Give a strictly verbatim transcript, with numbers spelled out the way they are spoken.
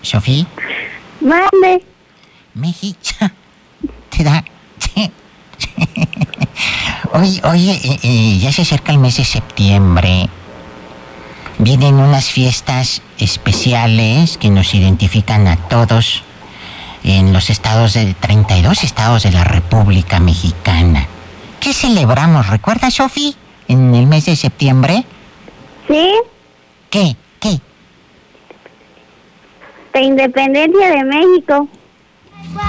Sofía. Mande. México. Te da. Oye, oye, eh, eh, ya se acerca el mes de septiembre. Vienen unas fiestas especiales que nos identifican a todos en los estados de treinta y dos estados de la República Mexicana. ¿Qué celebramos? ¿Recuerdas, Sofía? En el mes de septiembre. ¿Sí? ¿Qué? ¿Qué? La independencia de México.